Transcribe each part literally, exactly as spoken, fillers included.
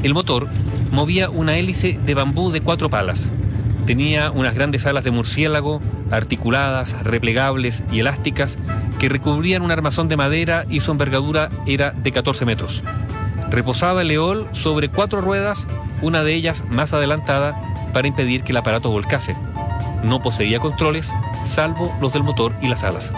El motor movía una hélice de bambú de cuatro palas. Tenía unas grandes alas de murciélago, articuladas, replegables y elásticas, que recubrían un armazón de madera y su envergadura era de catorce metros. Reposaba el Eol sobre cuatro ruedas, una de ellas más adelantada, para impedir que el aparato volcase. No poseía controles, salvo los del motor y las alas.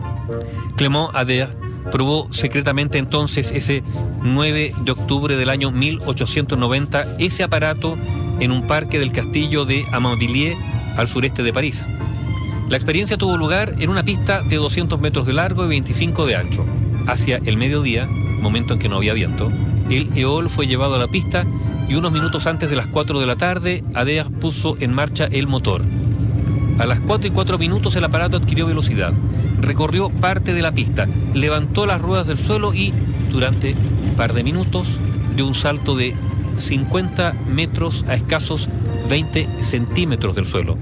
Clément Ader probó secretamente entonces, ese nueve de octubre del año mil ochocientos noventa, ese aparato en un parque del castillo de Amabilier, al sureste de París. La experiencia tuvo lugar en una pista de doscientos metros de largo y veinticinco de ancho. Hacia el mediodía, momento en que no había viento, el Eol fue llevado a la pista y unos minutos antes de las cuatro de la tarde, Ader puso en marcha el motor. A las cuatro y cuatro minutos el aparato adquirió velocidad, recorrió parte de la pista, levantó las ruedas del suelo y, durante un par de minutos, dio un salto de cincuenta metros a escasos veinte centímetros del suelo.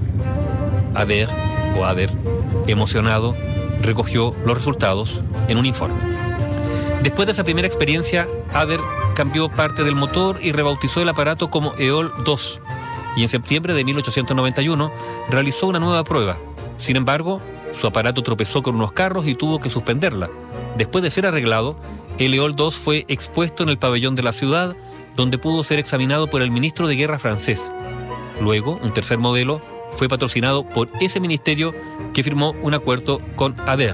Ader, o Ader, emocionado, recogió los resultados en un informe. Después de esa primera experiencia, Ader cambió parte del motor y rebautizó el aparato como Eol dos, y en septiembre de mil ochocientos noventa y uno realizó una nueva prueba. Sin embargo, su aparato tropezó con unos carros y tuvo que suspenderla. Después de ser arreglado, el Eol dos fue expuesto en el pabellón de la ciudad, donde pudo ser examinado por el ministro de Guerra francés. Luego, un tercer modelo fue patrocinado por ese ministerio, que firmó un acuerdo con Ader.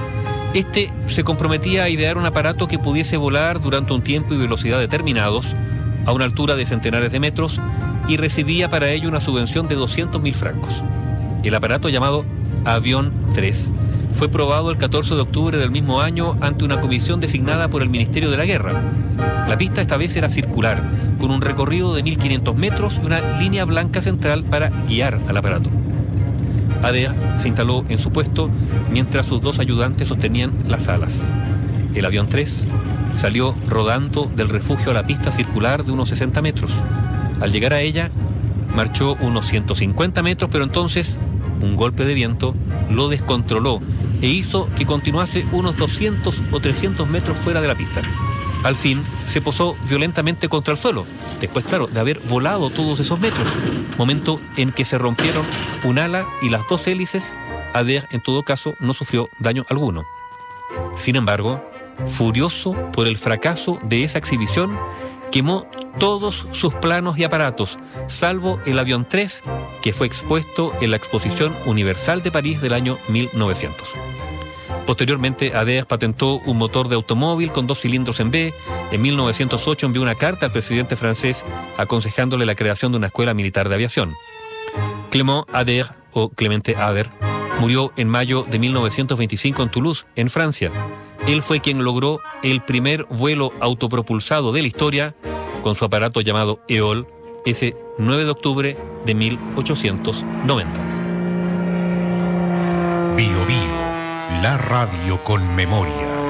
Este se comprometía a idear un aparato que pudiese volar durante un tiempo y velocidad determinados, a una altura de centenares de metros, y recibía para ello una subvención de doscientos mil francos. El aparato, llamado Avión tres, fue probado el catorce de octubre del mismo año ante una comisión designada por el Ministerio de la Guerra. La pista esta vez era circular, con un recorrido de mil quinientos metros y una línea blanca central para guiar al aparato. Ader se instaló en su puesto mientras sus dos ayudantes sostenían las alas. El Avión tres salió rodando del refugio a la pista circular de unos sesenta metros. Al llegar a ella, marchó unos ciento cincuenta metros, pero entonces un golpe de viento lo descontroló e hizo que continuase unos doscientos o trescientos metros fuera de la pista. Al fin, se posó violentamente contra el suelo, después, claro, de haber volado todos esos metros, momento en que se rompieron un ala y las dos hélices. Ader, en todo caso, no sufrió daño alguno. Sin embargo, furioso por el fracaso de esa exhibición, quemó todos sus planos y aparatos, salvo el Avión tres, que fue expuesto en la Exposición Universal de París del año mil novecientos. Posteriormente, Ader patentó un motor de automóvil con dos cilindros en B. En mil novecientos ocho envió una carta al presidente francés aconsejándole la creación de una escuela militar de aviación. Clément Ader, o Clemente Ader, murió en mayo de mil novecientos veinticinco en Toulouse, en Francia. Él fue quien logró el primer vuelo autopropulsado de la historia con su aparato llamado Eol, ese nueve de octubre de mil ochocientos noventa. Bio Bio, la radio con memoria.